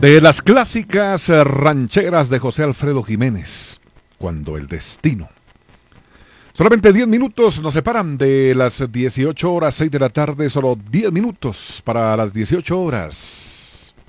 De las clásicas rancheras de José Alfredo Jiménez, Cuando el destino. Solamente 10 minutos nos separan de las 18 horas, 6 de la tarde, solo 10 minutos para las 18 horas.